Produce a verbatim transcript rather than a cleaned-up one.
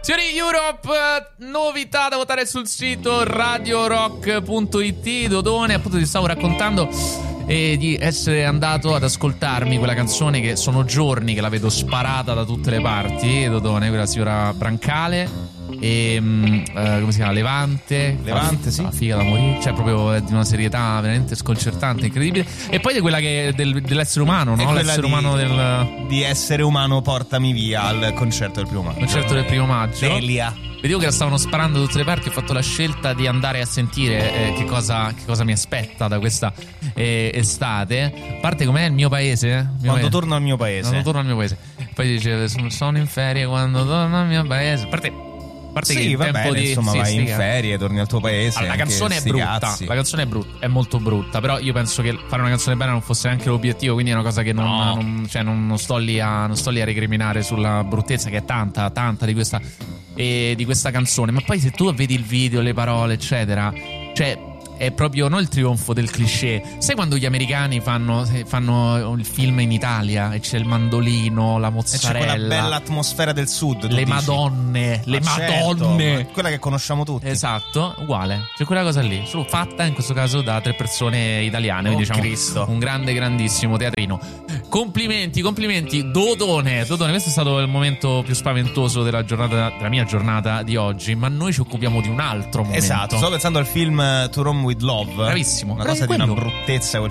Signori, Europe, novità da votare sul sito radio rock punto it. Dodone, appunto ti stavo raccontando e di essere andato ad ascoltarmi quella canzone che sono giorni che la vedo sparata da tutte le parti. Dodone, quella signora Brancale e uh, come si chiama? Levante. Levante, la, sì. La figa da morire. Cioè proprio di una serietà veramente sconcertante, incredibile. E poi di quella che del, dell'essere umano, no? L'essere di, umano del di essere umano portami via al concerto del primo maggio. Concerto del primo maggio. Delia. Vedevo che la stavano sparando da tutte le parti. Ho fatto la scelta di andare a sentire eh, che, cosa, che cosa mi aspetta da questa eh, estate. A parte com'è il mio paese? Mio Quando paese. torno al mio paese. Quando torno al mio paese. Poi dice sono in ferie quando torno al mio paese. A parte, a parte sì, che il va tempo bene, di insomma, sì, vai in sì, ferie, torni al tuo paese. allora, la canzone è brutta. Cazzi. La canzone è brutta, è molto brutta. Però io penso che fare una canzone bella non fosse neanche l'obiettivo. Quindi è una cosa che non, No. non, cioè non, non sto lì a non sto lì a recriminare sulla bruttezza, che è tanta, tanta di questa e di questa canzone. Ma poi se tu vedi il video, le parole, eccetera, cioè è proprio non il trionfo del cliché. Sai quando gli americani fanno, fanno il film in Italia e c'è il mandolino, la E c'è mozzarella, quella bella atmosfera del sud. tu le dici. madonne, le Ma certo, madonne. ma quella che conosciamo tutti. Esatto, uguale. C'è quella cosa lì, solo fatta in questo caso da tre persone italiane. Oh, quindi diciamo Cristo. un grande, grandissimo teatrino. Complimenti, complimenti. Dodone, Dodone, questo è stato il momento più spaventoso della giornata, della mia giornata di oggi. Ma noi ci occupiamo di un altro momento. Esatto, sto pensando al film To Rome with Love. Bravissimo. Una Bravi cosa di una quello. bruttezza quel